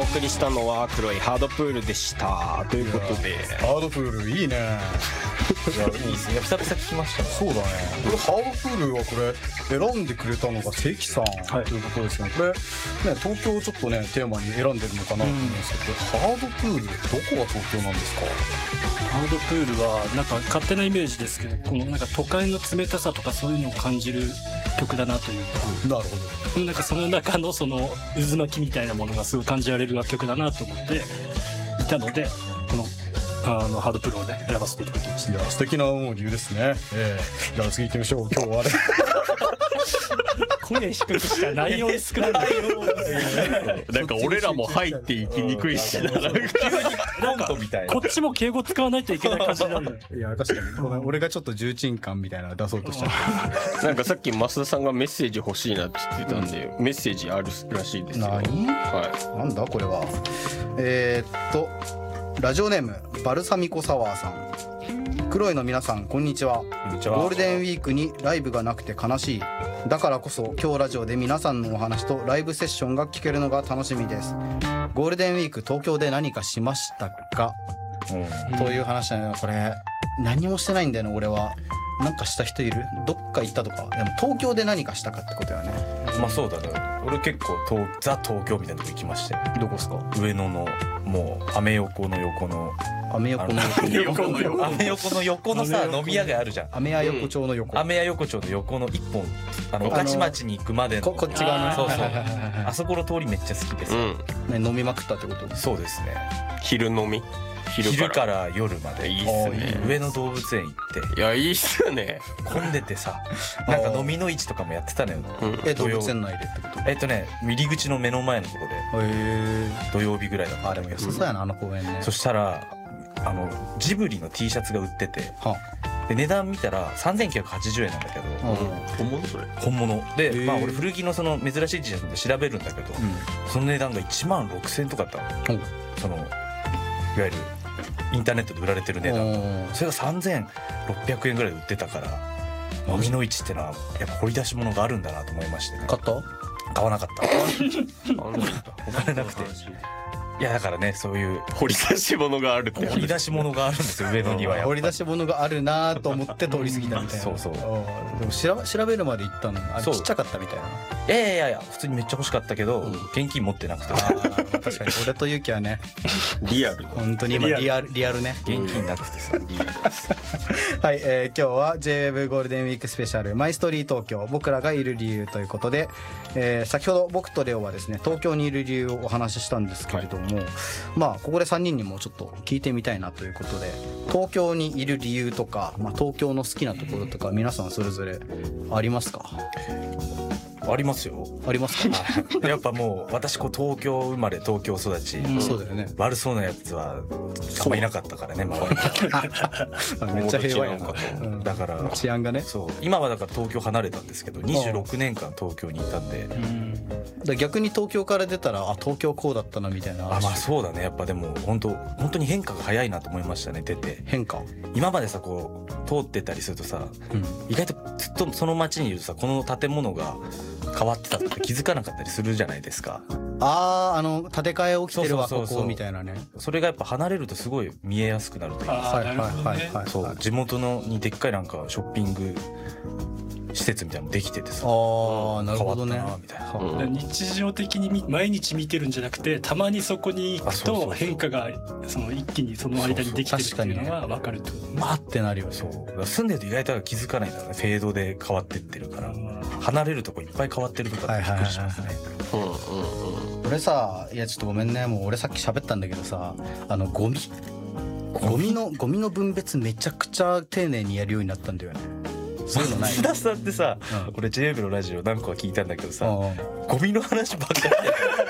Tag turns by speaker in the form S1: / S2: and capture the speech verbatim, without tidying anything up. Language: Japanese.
S1: 送りしたのは黒いハードプールでしたということで。
S2: ハードプールいいね。
S3: いやいいですね、久々聞きましたね。
S2: そうだね。これハードプールはこれ選んでくれたのが関さん、はい、ということですね。これね、東京をちょっとねテーマに選んでるのかなと思うんですけど、うん、ハードプールどこが東京なんですか？
S4: ハードプールはなんか勝手なイメージですけど、このなんか都会の冷たさとかそういうのを感じる曲だなというか、
S2: うん、なるほど。
S4: なんかその中のその渦巻きみたいなものがすごい感じられる楽曲だなと思っていたので、このあのハードプールをね選ばせていただきました。
S2: いや素敵なもう理由ですね。えー、じゃあ次行ってみましょう。今日はあれ
S4: 声低くした内容少ない。
S1: なんか俺らも入っていきにくいしな。
S3: コントみたいな。
S4: こっちも敬語使わないといけない感じになる。
S2: いや確かに俺がちょっと重鎮感みたいなの出そうとしちゃった。
S1: なんかさっき増田さんがメッセージ欲しいなって言ってたんで、うん、メッセージあるらしいですよ。
S2: 何？はい。なんだこれは。えー、っとラジオネームバルサミコサワーさん。黒いの皆さんこんにちは。
S3: こんにちは。
S2: ゴールデンウィークにライブがなくて悲しい。だからこそ今日ラジオで皆さんのお話とライブセッションが聞けるのが楽しみです。ゴールデンウィーク東京で何かしましたか、うん、という話なので、これ何もしてないんだよね俺は。なんかした人いる？どっか行ったとか。でも東京で何かしたかってことよね。
S3: まあそうだね。俺結構東ザ東京みたいなとこ行きまして。
S2: どこですか？
S3: 上野のもうアメ横の横の
S2: アメ横の
S3: 横の横アメ横の横のさ飲み屋街あるじゃん。
S2: アメ屋横丁の横。
S3: アメ屋横丁の横の一本、あの御徒町に行くまでの
S2: こ, こっち側の。
S3: そうそう。あそこの通りめっちゃ好きです。う
S2: ん、ね飲みまくったってこと？
S3: そうですね。
S1: 昼飲み。
S3: 昼から、昼から夜まで。
S1: いいっすね。
S3: 上野動物園行って。
S1: いやいいっすよね。
S3: 混んでてさ、なんか飲みの市とかもやってたのよ。
S2: うん、え動物園内でってこと？
S3: えっとね入り口の目の前のところで。へー。土曜日ぐらいだった。
S2: あでも良さそうやなあの公園ね。
S3: そしたらあのジブリの T シャツが売ってて、で値段見たらさんぜんきゅうひゃくはちじゅうえんなんだけど、
S1: 本物それ
S3: 本物で、まあ俺古着のその珍しい T シャツで調べるんだけど、その値段がいちまんろくせんえんとかだったの。そのいわゆるインターネットで売られてる値段、それがさんぜんろっぴゃくえんぐらいで売ってたから、飲みの市ってのはやっぱ掘り出し物があるんだなと思いましてね。
S2: 買った？
S3: 買わなかったお金なくて。いやだからね、そういう
S1: 掘り出し物があるって
S3: 掘り出し物があるんですよ上野には。
S2: 掘り出し物があるなと思って通り過ぎたみたいな。
S3: そうそう。で
S2: も調べ調べるまで行ったのあれちっちゃかったみたいな。
S3: いやいやいや普通にめっちゃ欲しかったけど、うん、現金持ってなくて。
S2: 確かに俺とゆきはね
S1: リアル
S2: 本当に今リアルリアルね。
S3: 現金なくてさリアルです。
S2: はい、えー、今日は ジェイウェブ ゴールデンウィークスペシャルマイストーリー東京僕らがいる理由ということで、えー、先ほど僕とレオはですね東京にいる理由をお話ししたんですけれども、はい、まあここでさんにんにもちょっと聞いてみたいなということで、東京にいる理由とか、まあ、東京の好きなところとか皆さんそれぞれありますか？
S3: ありますよ。
S2: ありますか？
S3: やっぱもう私こう東京生まれ東京育ち、
S2: うん、そうだよね。
S3: 悪そうなやつはあんまいなかったからね周りに。
S2: めっちゃ平和やな。
S3: うん、だから
S2: 治安がね。
S3: そう今はだから東京離れたんですけどにじゅうろくねんかん東京にいたんで、うん、
S2: だ逆に東京から出たらあ東京こうだったなみたいな。
S3: あまあそうだね。やっぱでも本当本当に変化が早いなと思いましたね。出て
S2: 変化
S3: 今までさこう通ってたりするとさ、うん、意外とずっとその街にいるとさこの建物が変わってたって気づかなかったりするじゃないですか。
S2: あああの建て替え起きてるわここみたいなね。
S3: それがやっぱ離れるとすごい見えやすくなるというか、
S2: はいはいはいはい。
S3: そう地元のにでっかいなんかショッピング施設みたいなのできててさ、
S2: ああなるほどね。
S3: みたいな、
S4: うん、日常的に毎日見てるんじゃなくてたまにそこに行くと変化がその一気にその間にできてるっていうのは分かると。
S2: まあってなるよね。
S3: そう住んでると意外と気づかないんだよね。フェードで変わってってるから、離れるとこいっぱい変わってるとかってびっくりしますね。
S2: 俺さいやちょっとごめんねもう俺さっき喋ったんだけどさあのゴミゴミのゴミの分別めちゃくちゃ丁寧にやるようになったんだよね。そういうのない？
S3: 津田さんってさ、うん、俺 ジェイウェブ のラジオ何個か聞いたんだけどさ、ゴミの話ばっかり